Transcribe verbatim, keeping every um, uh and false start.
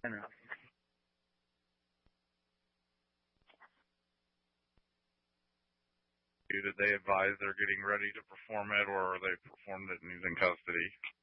I know. Did they advise they're getting ready to perform it, or they performed it and he's in custody?